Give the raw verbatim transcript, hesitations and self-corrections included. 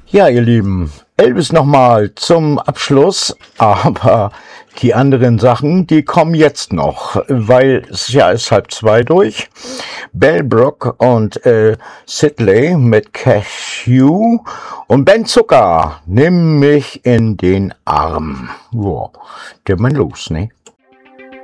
Ja, ihr Lieben, Elvis nochmal zum Abschluss, aber die anderen Sachen, die kommen jetzt noch, weil es ja ist halb zwei durch. Bell Brook und äh, Sidley mit Cashew und Ben Zucker, nimm mich in den Arm. Joa, geht man los, ne?